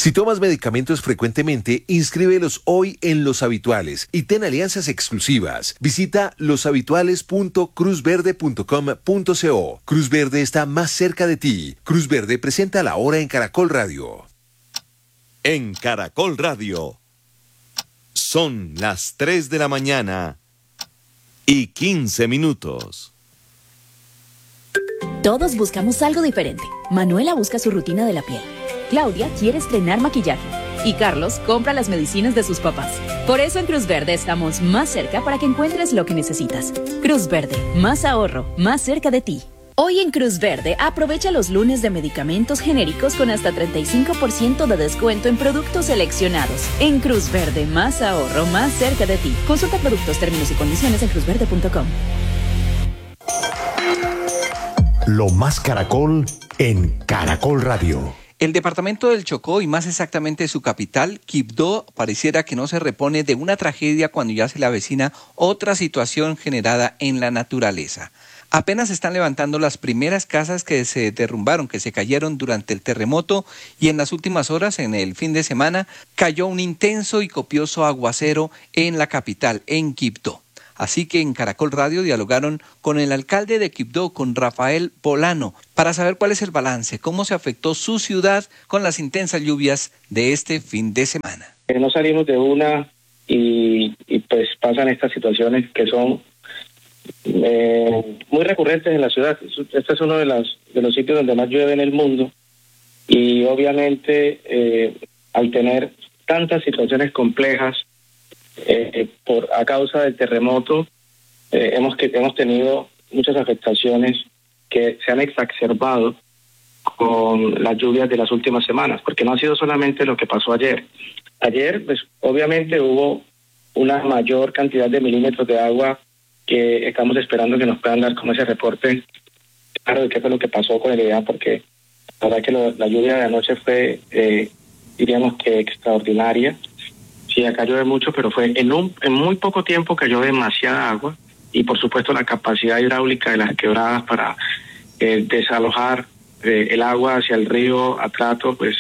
Si tomas medicamentos frecuentemente, inscríbelos hoy en Los Habituales y ten alianzas exclusivas. Visita loshabituales.cruzverde.com.co. Cruz Verde está más cerca de ti. Cruz Verde presenta La Hora en Caracol Radio. En Caracol Radio. Son las 3 de la mañana y 15 minutos. Todos buscamos algo diferente. Manuela busca su rutina de la piel. Claudia quiere estrenar maquillaje. Y Carlos compra las medicinas de sus papás. Por eso en Cruz Verde estamos más cerca para que encuentres lo que necesitas. Cruz Verde, más ahorro, más cerca de ti. Hoy en Cruz Verde, aprovecha los lunes de medicamentos genéricos con hasta 35% de descuento en productos seleccionados. En Cruz Verde, más ahorro, más cerca de ti. Consulta productos, términos y condiciones en cruzverde.com. Lo más Caracol en Caracol Radio. El departamento del Chocó, y más exactamente su capital, Quibdó, pareciera que no se repone de una tragedia cuando ya se le avecina otra situación generada en la naturaleza. Apenas están levantando las primeras casas que se derrumbaron, que se cayeron durante el terremoto, y en las últimas horas, en el fin de semana, cayó un intenso y copioso aguacero en la capital, en Quibdó. Así que en Caracol Radio dialogaron con el alcalde de Quibdó, con Rafael Polano, para saber cuál es el balance, cómo se afectó su ciudad con las intensas lluvias de este fin de semana. No salimos de una y pues pasan estas situaciones que son muy recurrentes en la ciudad. Este es uno de los sitios donde más llueve en el mundo y obviamente al tener tantas situaciones complejas a causa del terremoto hemos tenido muchas afectaciones que se han exacerbado con las lluvias de las últimas semanas, porque no ha sido solamente lo que pasó ayer. Ayer, pues obviamente hubo una mayor cantidad de milímetros de agua que estamos esperando que nos puedan dar como ese reporte claro de qué fue lo que pasó con el IDEA, porque la verdad que la lluvia de anoche fue, diríamos que extraordinaria. Sí, acá llueve mucho, pero fue en muy poco tiempo cayó demasiada agua y por supuesto la capacidad hidráulica de las quebradas para desalojar el agua hacia el río Atrato, pues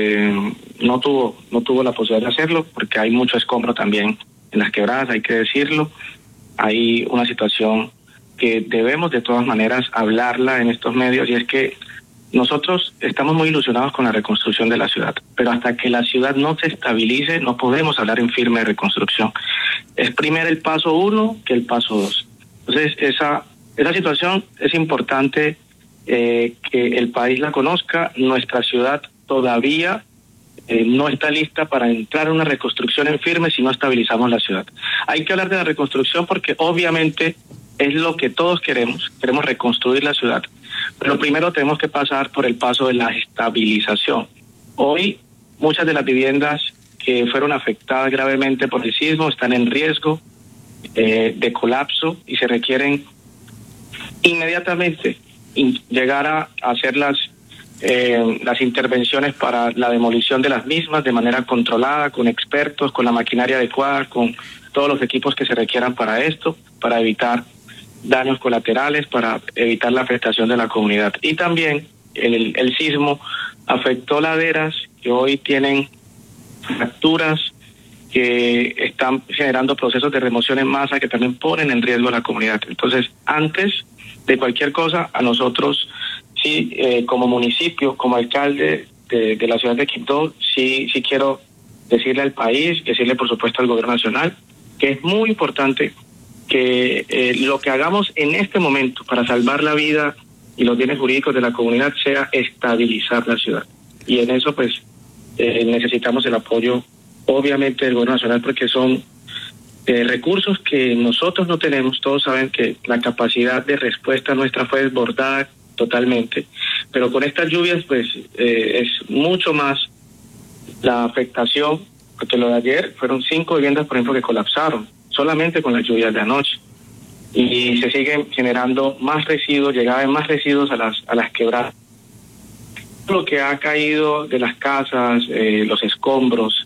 no tuvo la posibilidad de hacerlo porque hay mucho escombro también en las quebradas, hay que decirlo. Hay una situación que debemos de todas maneras hablarla en estos medios y es que nosotros estamos muy ilusionados con la reconstrucción de la ciudad, pero hasta que la ciudad no se estabilice no podemos hablar en firme de reconstrucción. Es primero el paso 1 que el paso 2. Entonces esa situación es importante que el país la conozca. Nuestra ciudad todavía no está lista para entrar en una reconstrucción en firme si no estabilizamos la ciudad. Hay que hablar de la reconstrucción porque obviamente es lo que todos queremos reconstruir la ciudad. Pero primero tenemos que pasar por el paso de la estabilización. Hoy muchas de las viviendas que fueron afectadas gravemente por el sismo están en riesgo de colapso y se requieren inmediatamente llegar a hacer las intervenciones para la demolición de las mismas de manera controlada, con expertos, con la maquinaria adecuada, con todos los equipos que se requieran para esto, para evitar daños colaterales, para evitar la afectación de la comunidad. Y también el sismo afectó laderas que hoy tienen fracturas, que están generando procesos de remoción en masa que también ponen en riesgo a la comunidad. Entonces, antes de cualquier cosa, a nosotros, sí, como municipio, como alcalde de la ciudad de Quibdó, sí quiero decirle al país, decirle por supuesto al gobierno nacional, que es muy importante que lo que hagamos en este momento para salvar la vida y los bienes jurídicos de la comunidad sea estabilizar la ciudad. Y en eso pues necesitamos el apoyo obviamente del gobierno nacional porque son recursos que nosotros no tenemos. Todos saben que la capacidad de respuesta nuestra fue desbordada totalmente, pero con estas lluvias pues es mucho más la afectación, porque lo de ayer fueron 5 viviendas por ejemplo que colapsaron solamente con las lluvias de anoche y se siguen generando más residuos, llegada de más residuos a las quebradas. Lo que ha caído de las casas, los escombros,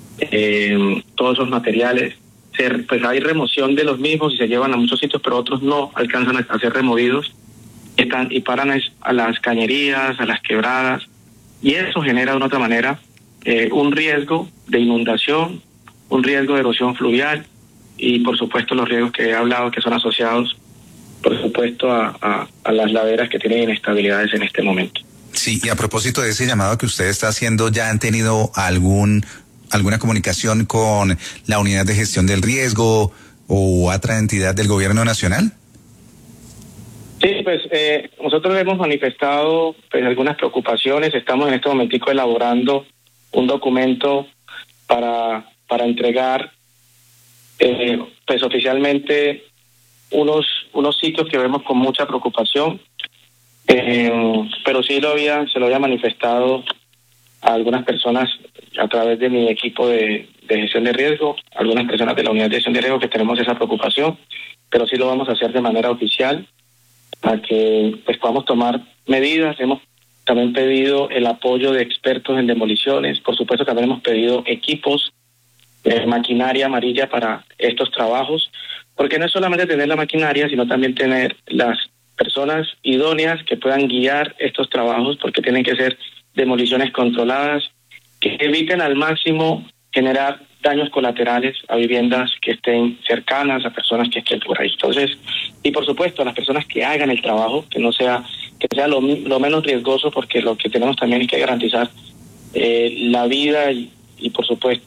todos esos materiales, pues hay remoción de los mismos y se llevan a muchos sitios, pero otros no alcanzan a ser removidos y paran a las cañerías, a las quebradas, y eso genera de una otra manera un riesgo de inundación, un riesgo de erosión fluvial y por supuesto los riesgos que he hablado que son asociados por supuesto a las laderas que tienen inestabilidades en este momento. Sí, y a propósito de ese llamado que usted está haciendo, ¿ya han tenido alguna comunicación con la Unidad de Gestión del Riesgo o otra entidad del Gobierno Nacional? Sí, pues nosotros hemos manifestado pues, algunas preocupaciones. Estamos en este momentico elaborando un documento para entregar pues oficialmente unos sitios que vemos con mucha preocupación, pero sí se lo había manifestado a algunas personas a través de mi equipo de gestión de riesgo, algunas personas de la unidad de gestión de riesgo que tenemos esa preocupación, pero sí lo vamos a hacer de manera oficial para que pues podamos tomar medidas. Hemos también pedido el apoyo de expertos en demoliciones, por supuesto también hemos pedido equipos, maquinaria amarilla para estos trabajos, porque no es solamente tener la maquinaria, sino también tener las personas idóneas que puedan guiar estos trabajos, porque tienen que ser demoliciones controladas, que eviten al máximo generar daños colaterales a viviendas que estén cercanas, a personas que estén por ahí. Entonces, y por supuesto, a las personas que hagan el trabajo, que sea lo menos riesgoso, porque lo que tenemos también es que garantizar la vida y por supuesto